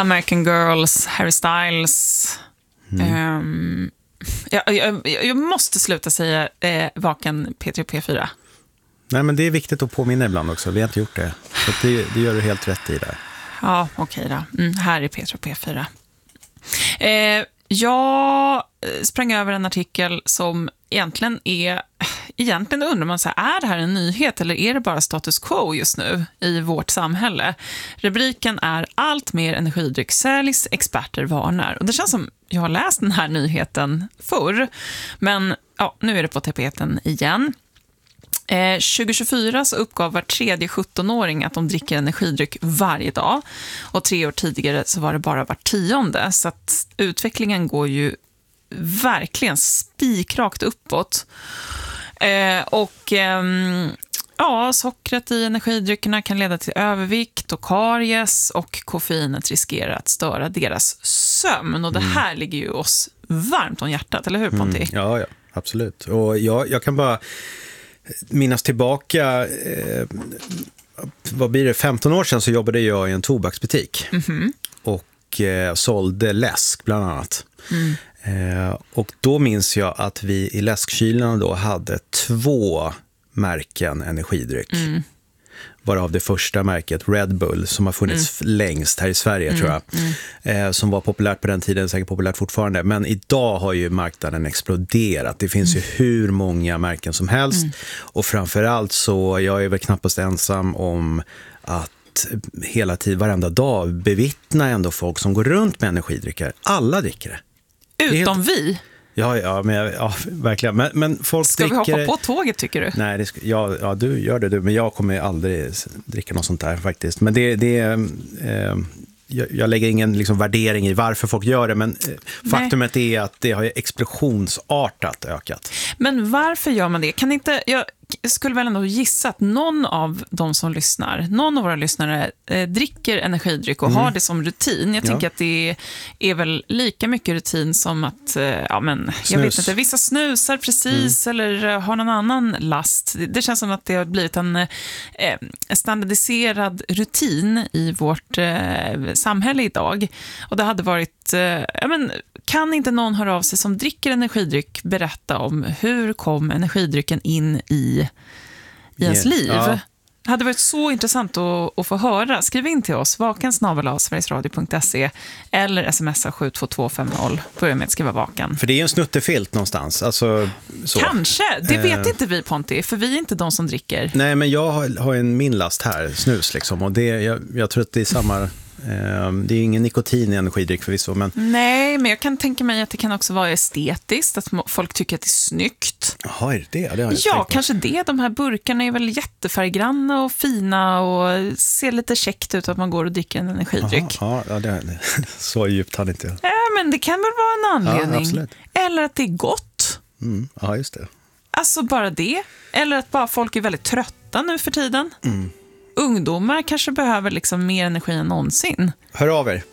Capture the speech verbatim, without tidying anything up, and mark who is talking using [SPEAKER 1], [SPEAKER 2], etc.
[SPEAKER 1] American Girls, Harry Styles. Mm. Um, jag, jag, jag måste sluta säga eh, vaken P tre och P fyra.
[SPEAKER 2] Nej, men det är viktigt att påminna ibland också. Vi har inte gjort det. Så det, det gör du helt rätt i där.
[SPEAKER 1] Ja, okej då. Mm, här är P tre och P fyra. Eh, jag sprang över en artikel som egentligen är... Egentligen undrar man så här, är det här en nyhet eller är det bara status quo just nu i vårt samhälle? Rubriken är allt mer energidryck säljs, experter varnar. Och det känns som jag har läst den här nyheten förr. Men ja, nu är det på tapeten igen. Eh, tjugo tjugofyra så uppgav var tredje sjuttonåring att de dricker energidryck varje dag. Och tre år tidigare så var det bara var tionde. Så att utvecklingen går ju verkligen spikrakt uppåt. Eh, och eh, ja, sockret i energidryckerna kan leda till övervikt och karies, och koffeinet riskerar att störa deras sömn. Och det här ligger ju oss varmt om hjärtat, eller hur Ponti?
[SPEAKER 2] Mm, ja, ja, absolut. Och jag, jag kan bara minnas tillbaka, eh, vad blir det, femton år sedan så jobbade jag i en tobaksbutik. Mm-hmm. Och eh, sålde läsk bland annat. Mm. Eh, och då minns jag att vi i läskkylarna då hade två märken energidryck. Mm. Varav det första märket, Red Bull, som har funnits mm. längst här i Sverige mm. tror jag. Mm. Eh, som var populärt på den tiden, säkert populärt fortfarande. Men idag har ju marknaden exploderat. Det finns mm. ju hur många märken som helst. Mm. Och framförallt så, jag är väl knappast ensam om att hela tiden, varenda dag bevittna ändå folk som går runt med energidrycker. Alla dricker det.
[SPEAKER 1] Utom
[SPEAKER 2] helt...
[SPEAKER 1] vi?
[SPEAKER 2] Ja, ja, men, ja verkligen. Men, men folk
[SPEAKER 1] ska
[SPEAKER 2] dricker...
[SPEAKER 1] vi hoppa på tåget, tycker du?
[SPEAKER 2] Nej, det ska... ja, ja, du gör det du. Men jag kommer aldrig dricka något sånt där faktiskt. Men det, det är... Eh, jag, jag lägger ingen liksom, värdering i varför folk gör det. Men eh, faktumet är att det har explosionsartat ökat.
[SPEAKER 1] Men varför gör man det? Kan inte... Jag... Jag skulle väl ändå gissa att någon av de som lyssnar, någon av våra lyssnare eh, dricker energidryck och mm. har det som rutin. Jag tänker ja. att det är väl lika mycket rutin som att, eh, ja men, jag vet inte, vissa snusar precis mm. eller eh, har någon annan last. Det, det känns som att det har blivit en eh, standardiserad rutin i vårt eh, samhälle idag. Och det hade varit, eh, ja men, kan inte någon höra av sig som dricker energidryck berätta om hur kom energidrycken in i, i ens liv? Ja. Det hade varit så intressant att, att få höra. Skriv in till oss, vaken snabel-a sverigesradio punkt se eller smsa sju två två fem noll. Börja med att skriva vaken.
[SPEAKER 2] För det är en snuttefilt någonstans. Alltså, så.
[SPEAKER 1] Kanske, det vet eh. inte vi Ponti, för vi är inte de som dricker.
[SPEAKER 2] Nej, men jag har, har en min last här, snus liksom. Och det, jag, jag tror att det är samma... Det är ingen nikotin i energidryck förvisso, men...
[SPEAKER 1] Nej, men jag kan tänka mig att det kan också vara estetiskt, att folk tycker att det är snyggt.
[SPEAKER 2] Jaha, är det det? Det har jag
[SPEAKER 1] ja, kanske det. De här burkarna är väl jättefärggranna och fina och ser lite käckt ut att man går och dricker en energidryck.
[SPEAKER 2] Aha, ja, det är, så djupt hade inte jag.
[SPEAKER 1] Ja, men det kan väl vara en anledning.
[SPEAKER 2] Ja, absolut.
[SPEAKER 1] Eller att det är gott.
[SPEAKER 2] Mm, ja, just det.
[SPEAKER 1] Alltså bara det. Eller att bara folk är väldigt trötta nu för tiden. Mm. Ungdomar kanske behöver liksom mer energi än någonsin.
[SPEAKER 2] Hör av er.